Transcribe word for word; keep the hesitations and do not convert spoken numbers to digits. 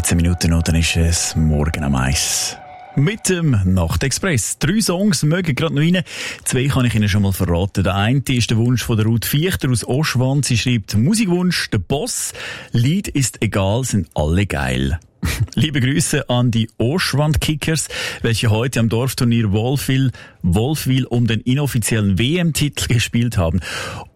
dreizehn Minuten und dann ist es morgen am eins. Mit dem Nachtexpress. Drei Songs mögen gerade noch rein. Zwei kann ich Ihnen schon mal verraten. Der eine ist der Wunsch von der Ruth Fichter aus Oschwand. Sie schreibt, Musikwunsch, der Boss. Lied ist egal, sind alle geil. Liebe Grüße an die Oschwand-Kickers, welche heute am Dorfturnier Wolfwil, Wolfwil um den inoffiziellen W M-Titel gespielt haben.